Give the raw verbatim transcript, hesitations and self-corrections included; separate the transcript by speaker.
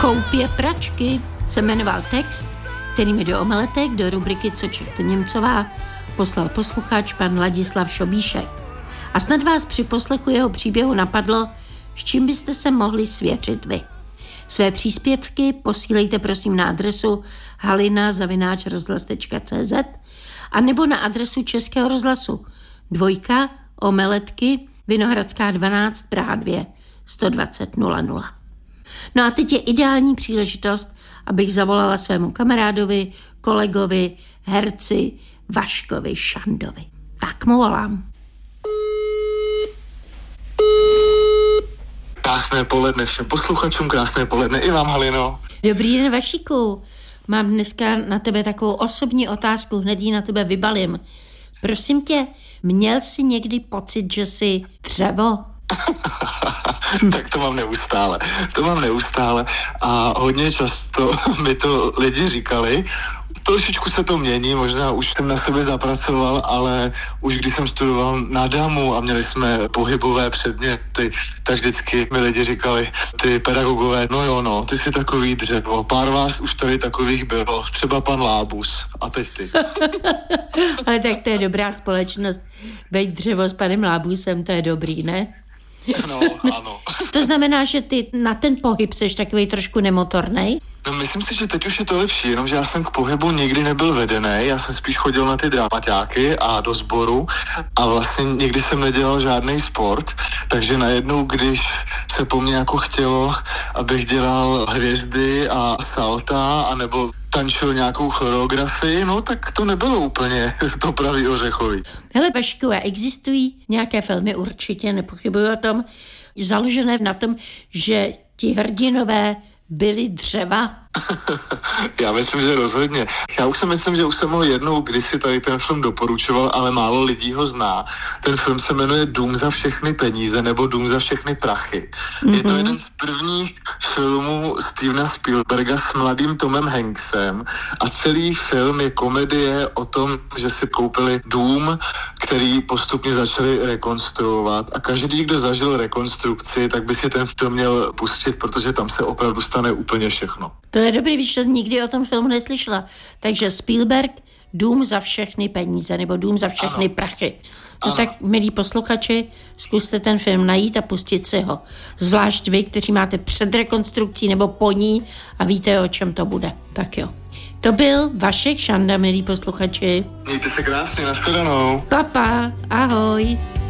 Speaker 1: Koupě pračky se jmenoval text, který mi do omeletek, do rubriky Co Čech to Němcová poslal posluchač pan Ladislav Šobíšek. A snad vás při poslechu jeho příběhu napadlo, s čím byste se mohli svěřit vy. Své příspěvky posílejte prosím na adresu halina zavináč rozhlas tečka cé zet a nebo na adresu Českého rozhlasu dvojka Omeletky Vinohradská dvanáct Praha dva sto dvacet nula nula. No a teď je ideální příležitost, abych zavolala svému kamarádovi, kolegovi, herci Vaškovi Šandovi. Tak mu volám.
Speaker 2: Krásné poledne všem posluchačům, krásné poledne i vám, Halino.
Speaker 1: Dobrý den, Vašíku. Mám dneska na tebe takovou osobní otázku, hned ji na tebe vybalím. Prosím tě, měl jsi někdy pocit, že jsi dřevo?
Speaker 2: Tak to mám neustále. To mám neustále a hodně často mi to lidi říkali. Trošičku se to mění, možná už jsem na sebe zapracoval, ale už když jsem studoval na DAMu a měli jsme pohybové předměty, tak vždycky mi lidi říkali, ty pedagogové, no jo, no, ty jsi takový dřevo, pár vás už tady takových bylo, třeba pan Lábus a teď ty.
Speaker 1: Ale tak to je dobrá společnost, bejt dřevo s panem Lábusem, to je dobrý, ne?
Speaker 2: No, ano.
Speaker 1: To znamená, že ty na ten pohyb seš takový trošku nemotornej?
Speaker 2: No, myslím si, že teď už je to lepší, jenomže já jsem k pohybu nikdy nebyl vedený, já jsem spíš chodil na ty dramaťáky a do sboru a vlastně nikdy jsem nedělal žádný sport, takže najednou, když se po mně jako chtělo, abych dělal hvězdy a salta, anebo tančil nějakou choreografii, no tak to nebylo úplně to pravý ořechový.
Speaker 1: Hele, Vašku, a existují nějaké filmy, určitě nepochybuji o tom, založené na tom, že ti hrdinové byli dřeva?
Speaker 2: Já myslím, že rozhodně. Já už si myslím, že už jsem ho jednou kdysi tady ten film doporučoval, ale málo lidí ho zná. Ten film se jmenuje Dům za všechny peníze nebo Dům za všechny prachy. Mm-hmm. Je to jeden z prvních filmů Stevena Spielberga s mladým Tomem Hanksem a celý film je komedie o tom, že si koupili dům, který postupně začali rekonstruovat a každý, kdo zažil rekonstrukci, tak by si ten film měl pustit, protože tam se opravdu stane úplně všechno.
Speaker 1: To je dobrý, víš, že nikdy o tom filmu neslyšela. Takže Spielberg, Dům za všechny peníze, nebo Dům za všechny ano. prachy. No ano. Tak, milí posluchači, zkuste ten film najít a pustit si ho. Zvlášť vy, kteří máte před rekonstrukcí nebo po ní a víte, o čem to bude. Tak jo. To byl Vašek Šanda, milí posluchači.
Speaker 2: Mějte se krásně, nashledanou.
Speaker 1: Papa, ahoj.